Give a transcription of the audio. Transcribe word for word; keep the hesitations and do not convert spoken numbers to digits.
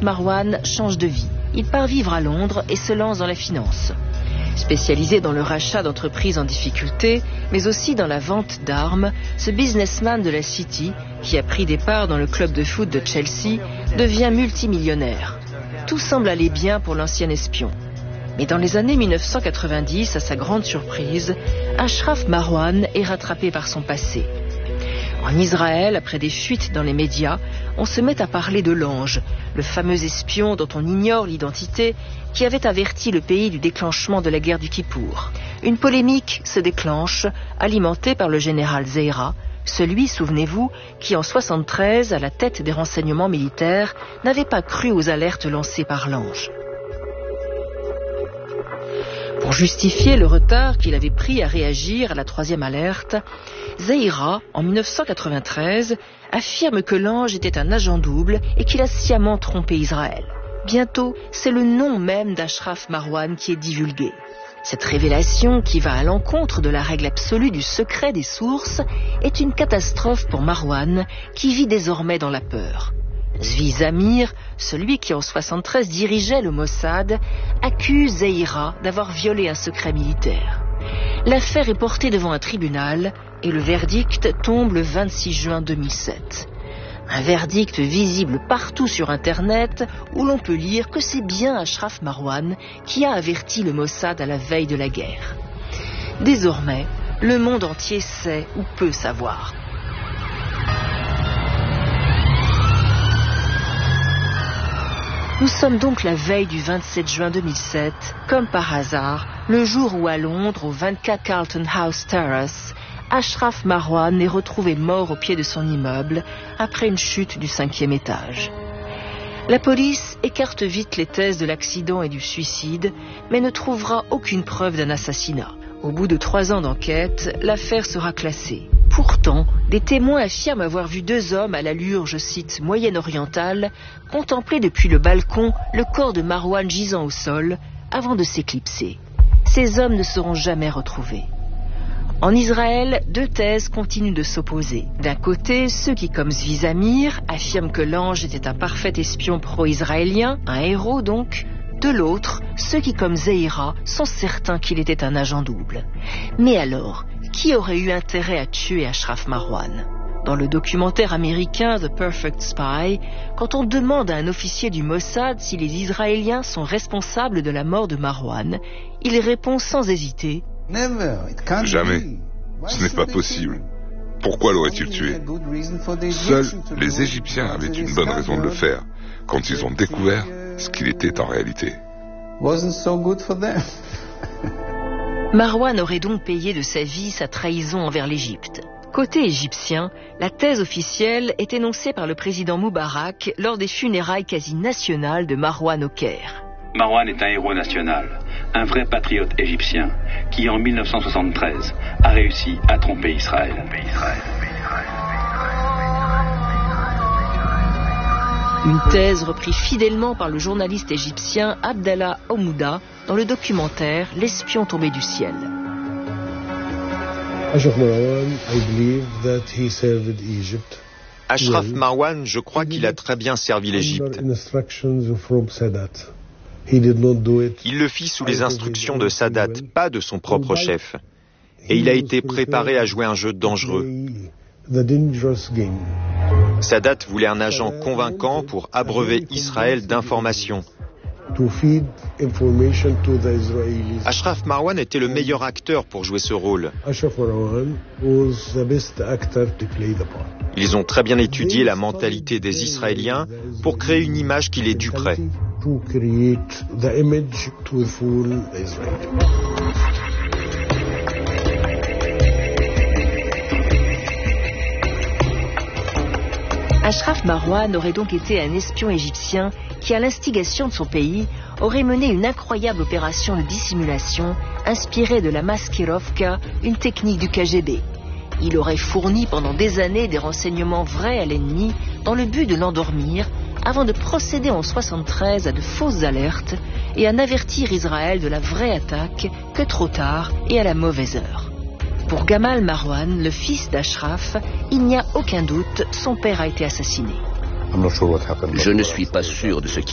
Marwan change de vie. Il part vivre à Londres et se lance dans la finance. Spécialisé dans le rachat d'entreprises en difficulté, mais aussi dans la vente d'armes, ce businessman de la City, qui a pris des parts dans le club de foot de Chelsea, devient multimillionnaire. Tout semble aller bien pour l'ancien espion. Mais dans les années mille neuf cent quatre-vingt-dix, à sa grande surprise, Ashraf Marwan est rattrapé par son passé. En Israël, après des fuites dans les médias, on se met à parler de l'Ange, le fameux espion dont on ignore l'identité, qui avait averti le pays du déclenchement de la guerre du Kippour. Une polémique se déclenche, alimentée par le général Zeira, celui, souvenez-vous, qui en soixante-treize, à la tête des renseignements militaires, n'avait pas cru aux alertes lancées par l'Ange. Pour justifier le retard qu'il avait pris à réagir à la troisième alerte, Zeira, en mille neuf cent quatre-vingt-treize, affirme que l'Ange était un agent double et qu'il a sciemment trompé Israël. Bientôt, c'est le nom même d'Ashraf Marwan qui est divulgué. Cette révélation, qui va à l'encontre de la règle absolue du secret des sources, est une catastrophe pour Marwan, qui vit désormais dans la peur. Zvi Zamir, celui qui en soixante-treize dirigeait le Mossad, accuse Zeira d'avoir violé un secret militaire. L'affaire est portée devant un tribunal et le verdict tombe le vingt-six juin deux mille sept. Un verdict visible partout sur Internet où l'on peut lire que c'est bien Ashraf Marwan qui a averti le Mossad à la veille de la guerre. Désormais, le monde entier sait ou peut savoir. Nous sommes donc la veille du vingt-sept juin deux mille sept, comme par hasard, le jour où à Londres, au vingt-quatre Carlton House Terrace, Ashraf Marwan est retrouvé mort au pied de son immeuble après une chute du cinquième étage. La police écarte vite les thèses de l'accident et du suicide, mais ne trouvera aucune preuve d'un assassinat. Au bout de trois ans d'enquête, l'affaire sera classée. Pourtant, des témoins affirment avoir vu deux hommes à l'allure, je cite, moyenne-orientale, contempler depuis le balcon le corps de Marwan gisant au sol avant de s'éclipser. Ces hommes ne seront jamais retrouvés. En Israël, deux thèses continuent de s'opposer. D'un côté, ceux qui, comme Zvi Zamir, affirment que l'Ange était un parfait espion pro-israélien, un héros donc. De l'autre, ceux qui, comme Zeira, sont certains qu'il était un agent double. Mais alors, qui aurait eu intérêt à tuer Ashraf Marwan ? Dans le documentaire américain The Perfect Spy, quand on demande à un officier du Mossad si les Israéliens sont responsables de la mort de Marwan, il répond sans hésiter « Jamais. Ce n'est pas possible. Pourquoi l'aurait-il tué ? Seuls les Égyptiens avaient une bonne raison de le faire, quand ils ont découvert ce qu'il était en réalité. » Marwan aurait donc payé de sa vie sa trahison envers l'Égypte. Côté égyptien, la thèse officielle est énoncée par le président Moubarak lors des funérailles quasi nationales de Marwan au Caire. Marwan est un héros national, un vrai patriote égyptien, qui en mille neuf cent soixante-treize a réussi à tromper Israël. Une thèse reprise fidèlement par le journaliste égyptien Abdallah Omouda dans le documentaire L'espion tombé du ciel. Ashraf Marwan, je crois qu'il a très bien servi l'Égypte. Il le fit sous les instructions de Sadat, pas de son propre chef. Et il a été préparé à jouer un jeu dangereux. Sadat voulait un agent convaincant pour abreuver Israël d'informations. Ashraf Marwan était le meilleur acteur pour jouer ce rôle. Ils ont très bien étudié la mentalité des Israéliens pour créer une image qui les duperait. Ashraf Marwan aurait donc été un espion égyptien qui, à l'instigation de son pays, aurait mené une incroyable opération de dissimulation inspirée de la maskirovka, une technique du K G B. Il aurait fourni pendant des années des renseignements vrais à l'ennemi dans le but de l'endormir avant de procéder en soixante-treize à de fausses alertes et à n'avertir Israël de la vraie attaque que trop tard et à la mauvaise heure. Pour Gamal Marwan, le fils d'Ashraf, il n'y a aucun doute, son père a été assassiné. Je ne suis pas sûr de ce qui